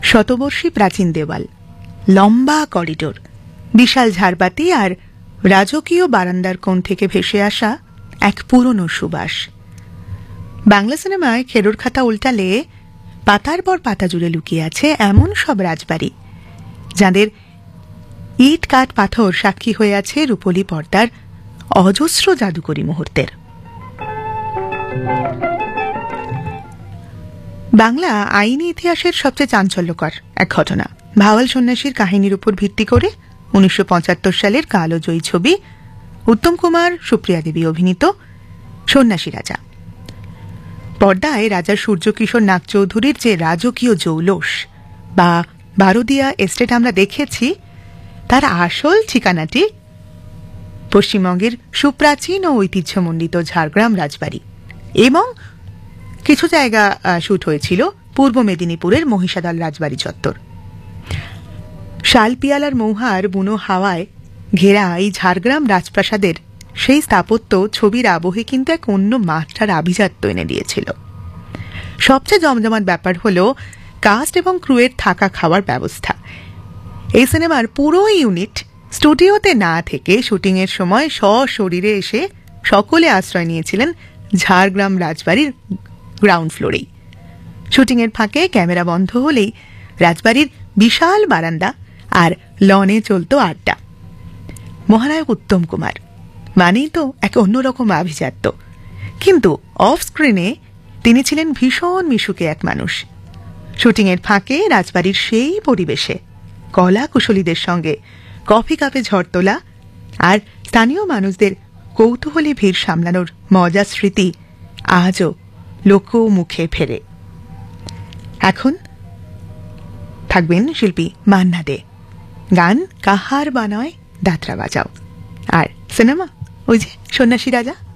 শতবর্ষী প্রাচীন দেওয়াল, লম্বা করিডোর, বিশাল ঝাড়বাতি আর রাজকীয় বারান্দার কোণ থেকে ভেসে আসা এক পুরনো সুবাস। বাংলা সিনেমায় খেরোর খাতা উল্টালে পাতার পর পাতা জুড়ে লুকিয়ে আছে এমন সব রাজবাড়ি, যাদের ইট কাঠ পাথর সাক্ষী হয়ে আছে রূপলী পর্দার অজস্র জাদুকরী মুহূর্তের। বাংলা আইনি ইতিহাসের সবচেয়ে চাঞ্চল্যকর এক ঘটনা, ভাওয়াল সন্ন্যাসীর কাহিনীর উপর ভিত্তি করে 1975 সালের কালো জয়ী ছবি, উত্তম কুমার, সুপ্রিয়া দেবী অভিনীত সন্ন্যাসী রাজা। পর্দায় রাজা সূর্যকিশোর নাগচৌধুরীর যে রাজকীয় জৌলস বা বারোদিয়া এস্টেট আমরা দেখেছি, তার আসল ঠিকানাটি পশ্চিমবঙ্গের সুপ্রাচীন ও ঐতিহ্যমণ্ডিত ঝাড়গ্রাম রাজবাড়ি, এবং কিছু জায়গা শুট হয়েছিল পূর্ব মেদিনীপুরের মহিষাদল রাজবাড়ি চত্বর। শালপিয়ালার মৌহার বুনো হাওয়ায় ঘেরা এই ঝাড়গ্রাম রাজপ্রাসাদের সেই স্থাপত্য ছবির আবহে কিন্তু এক অন্য মাত্রার আভিজাত্য এনে দিয়েছিল। সবচেয়ে জমজমাট ব্যাপার হল কাস্ট এবং ক্রুয়ের থাকা খাওয়ার ব্যবস্থা। এই সিনেমার পুরো ইউনিট স্টুডিওতে না থেকে শুটিংয়ের সময় সশরীরে এসে সকলে আশ্রয় নিয়েছিলেন ঝাড়গ্রাম রাজবাড়ির গ্রাউন্ড ফ্লোরেই। শুটিংয়ের ফাঁকে ক্যামেরা বন্ধ হলেই রাজবাড়ির বিশাল বারান্দা আর লনে চলত আড্ডা। মহানায়ক উত্তম কুমার মানেই তো এক অন্যরকম আভিজাত্য, কিন্তু অফ স্ক্রিনে তিনি ছিলেন ভীষণ মিশুকে এক মানুষ। শুটিংয়ের ফাঁকে রাজবাড়ির সেই পরিবেশে কলা কুশলীদের সঙ্গে কফি কাপে ঝড় তোলা আর স্থানীয় মানুষদের কৌতূহলী ভিড় সামলানোর মজার স্মৃতি আজও লোক মুখে ফেরে। এখন থাকবেন শিল্পী মান্না দে, গান কাহার বানায় দাতরা বাজাও, আর সিনেমা ওই যে সন্ন্যাসী রাজা।